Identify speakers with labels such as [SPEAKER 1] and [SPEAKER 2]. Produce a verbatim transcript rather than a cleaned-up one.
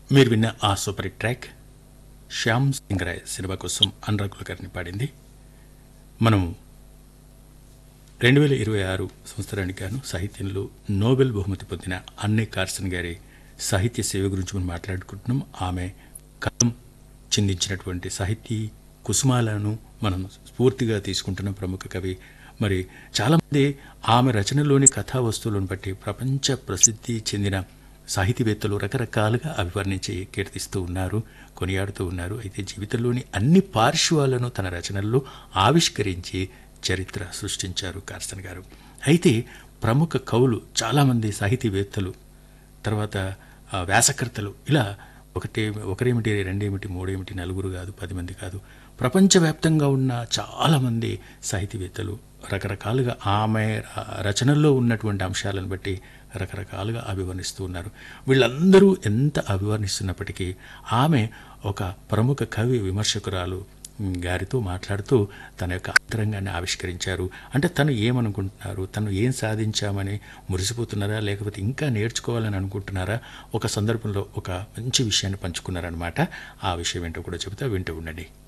[SPEAKER 1] మీరు విన్న ఆ super hit track Shyam Singh Roy cinema కోసం అనురాగ్ కులకర్ణి పాడింది. మనం రెండు వేల ఇరవై ఆరు సంవత్సరానికి గాను సాహిత్యంలో నోబెల్ బహుమతి పొందిన అన్నే కార్సన్ గారి సాహిత్య సేవ గురించి మనం మాట్లాడుకుంటున్నాం. ఆమె కలం చిందించినటువంటి సాహితీ కుసుమాలను మనం స్ఫూర్తిగా తీసుకుంటున్న ప్రముఖ కవి. మరి చాలామంది ఆమె రచనలోని కథా వస్తువులను బట్టి ప్రపంచ ప్రసిద్ధి చెందిన సాహితీవేత్తలు రకరకాలుగా అభివర్ణించి కీర్తిస్తూ ఉన్నారు, కొనియాడుతూ ఉన్నారు. అయితే జీవితంలోని అన్ని పార్శ్వాలను తన రచనల్లో ఆవిష్కరించి చరిత్ర సృష్టించారు కార్సన్ గారు. అయితే ప్రముఖ కవులు చాలామంది సాహితీవేత్తలు, తర్వాత ఆ, వ్యాసకర్తలు ఇలా ఒకటే ఒకరేమిటి రెండేమిటి మూడేమిటి నలుగురు కాదు పది మంది కాదు, ప్రపంచవ్యాప్తంగా ఉన్న చాలామంది సాహితీవేత్తలు రకరకాలుగా ఆమె ర- రచనల్లో ఉన్నటువంటి అంశాలను బట్టి రకరకాలుగా అభివర్ణిస్తూ ఉన్నారు. వీళ్ళందరూ ఎంత అభివర్ణిస్తున్నప్పటికీ ఆమె ఒక ప్రముఖ కవి విమర్శకురాలు మ్, గారితో మాట్లాడుతూ తన యొక్క అంతరంగాన్ని ఆవిష్కరించారు. అంటే తను ఏమనుకుంటున్నారు, తను ఏం సాధించామని మురిసిపోతున్నారా, లేకపోతే ఇంకా నేర్చుకోవాలని అనుకుంటున్నారా, ఒక సందర్భంలో ఒక మంచి విషయాన్ని పంచుకున్నారనమాట. ఆ విషయం ఏంటో కూడా చెబుతా, వింటూ ఉండండి.